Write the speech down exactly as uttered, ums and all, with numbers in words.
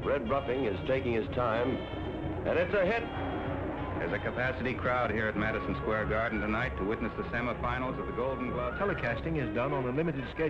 Red Ruffing is taking his time, and it's a hit. There's a capacity crowd here at Madison Square Garden tonight to witness the semifinals of the Golden Glove. Telecasting is done on a limited schedule.